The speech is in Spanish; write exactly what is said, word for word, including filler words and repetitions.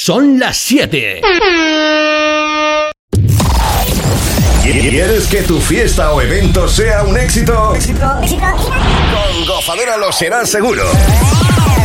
Son las siete. ¿Quieres que tu fiesta o evento sea un éxito? ¿Éxito? ¿Éxito? Con Gozadera lo será seguro.